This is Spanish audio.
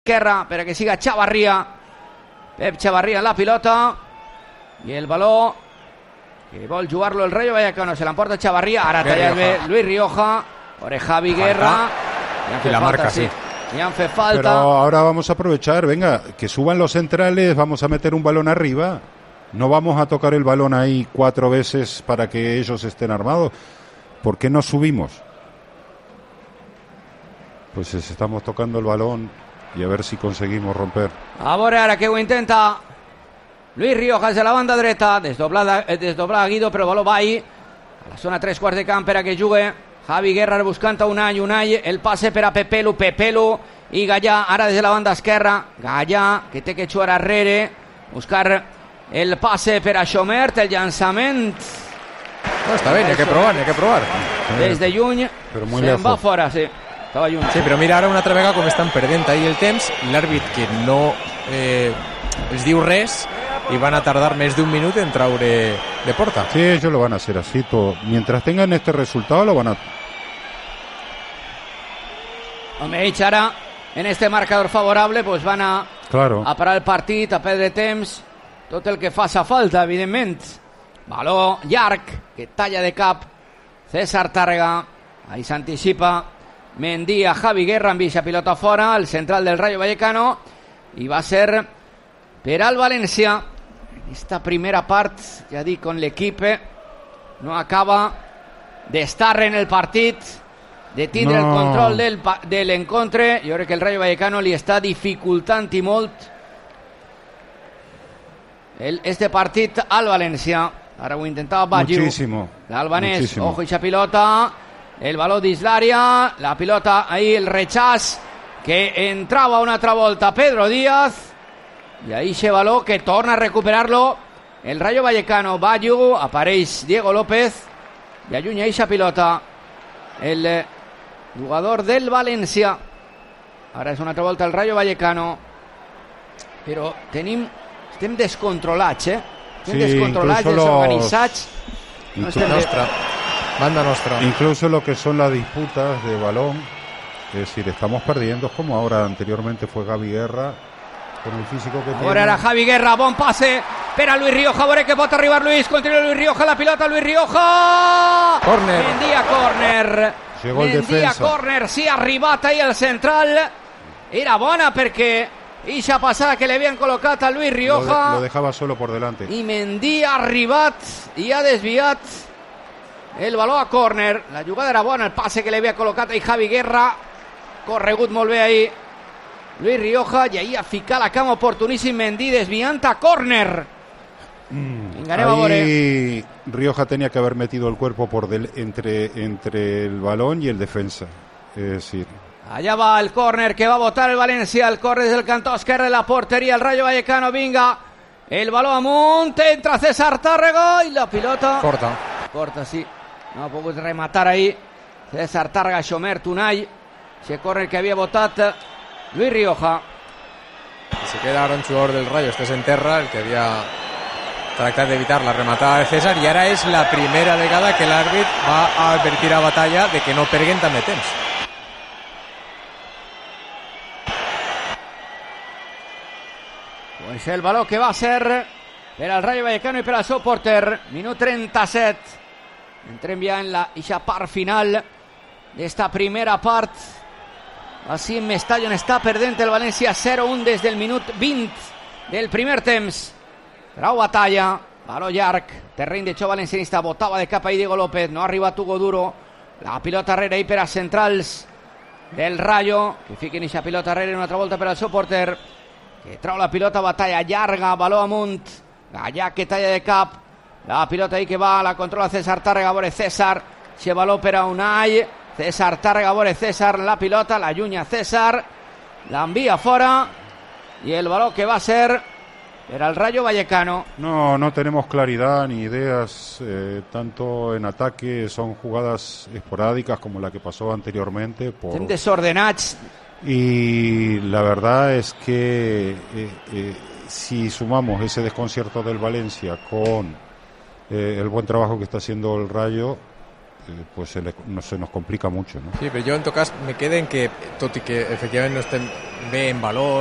Esquerra, per que siga Chavarria. Pep Chavarria en la pilota. I el baló que vol jugar-lo el Rayo Vallecano. Se l'emporta Chavarria. Ara tallat bé Luis Rioja. Por Javi Guerra. Y la marca, sí. Ya han fet falta. Pero ahora vamos a aprovechar, venga, que suban los centrales, vamos a meter un balón arriba. No vamos a tocar el balón ahí 4 veces para que ellos estén armados. ¿Por qué no subimos? Pues estamos tocando el balón y a ver si conseguimos romper. A veure ara que ho intenta Luis Rioja de la banda dreta. Desdoblada Guido, però el baló va ahí a la zona 3/4 de camp per a que jugui Javi Guerra buscant a Unai, el passe per a Pepelu i Gallà, ara des de la banda esquerra. Gallà, que té que jugar arrere, buscar el passe per a Xomert, el llançament. No, está bien, hay que probar. Des de lluny se'n va fora, sí. Estava lluny. Sí, però mira, ara una altra vegada com estan perdent ahí el temps, l'àrbit que no els diu res y van a tardar més d'un minut en traure de porta. Sí, ellos lo van a hacer así todo. Mientras tengan este resultado lo van a... Home, ells ara, en este marcador favorable, pues van a parar el partit, a perdre temps, tot el que faça falta, evidentment. Baló llarg, que talla de cap César Tàrrega. Ahí s'anticipa Mendy a Javi Guerra, envia la pilota fora, el central del Rayo Vallecano, i va ser per al València. Esta primera part, ja dic, con l'equip no acaba d'estar en el partit, de tindre el control de l'encontre. Jo crec que el Rayo Vallecano li està dificultant i molt este partit al València. Ara ho intentava Baggio, l'albanès. Ojo, eixa pilota, el baló dins l'àrea, la pilota ahí, el rechaç que entrava una altra volta Pedro Díaz. I ahí se baló que torna a recuperar-lo el Rayo Vallecano. Baggio, apareix Diego López i allunya eixa pilota el jugador del València. Ara és una altra volta el Rayo Vallecano, però estem descontrolats, estem descontrolats, desorganitzats. Banda nostra. Incluso lo que son las disputas de balón, es decir, estamos perdiendo, como ahora anteriormente fue Javi Guerra, con el físico que tiene. Ahora era Javi Guerra, bon passe per a Luis Rioja, a veure que pot arribar Luis, continua Luis Rioja, la pilota Luis Rioja, córner. Mendy córner, llegó el defensa. Córner, sí, ha arribat ahí el central, era bona perquè eixa passada que li havien col·locat a Luis Rioja lo dejaba solo por delante, i Mendy ha arribat i ha desviat el baló a córner. La jugada era bona, el passe que li havia col·locat ahí Javi Guerra, corregut molt bé ahí Luis Rioja, i ahí a ficar la cama oportuníssim Mendy desviant a córner. Ahí Rioja tenía que haber metido el cuerpo entre el balón y el defensa, es decir. Allá va el córner que va a botar el València, el córner desde el cantó esquerre de la portería, el Rayo Vallecano, vinga, el baló amunt, entra César Tàrrega i la pilota corta, sí, no ha pogut rematar ahí César Tàrrega, Xomert, Unai, ese córner que havia botat Luis Rioja. Y se queda ahora un jugador del Rayo, este es Enterra, el que había tractat d'evitar la rematada de César, i ara és la primera vegada que l'àrbit va a advertir a Batalla de que no perguen tant de temps. Pues el baló que va a ser per al Rayo Vallecano i per al seu porter. Minut 37. Entrem ja en la part final d'esta primera part. Així en Mestalla, on està perdent el València 0-1 des del minut 20 del primer temps. Trau Batalla, baló llarg, terreny de xoc valencianista, botava de cap ahí Diego López, no ha arribat Hugo Duro, la pilota arrere ahí per a centrals del Rayo, que fiquen eixa pilota arrere una altra volta per al seu porter, que trau la pilota, Batalla llarga, baló amunt, Gallà que talla de cap, la pilota ahí que va, la controla César Tàrrega, a veure César, se baló per a Unai, César Tàrrega, a veure César, la pilota, la llunya César, l'envia fora, i el baló que va ser era el Rayo Vallecano. No tenemos claridad ni ideas, tanto en ataque, son jugadas esporádicas como la que pasó anteriormente. Estem desordenats. Y la verdad es que si sumamos ese desconcierto del Valencia con el buen trabajo que está haciendo el Rayo, pues se nos complica mucho, ¿no? Sí, pero yo en tot cas me quede en que, tot i que efectivament no estem bé en valor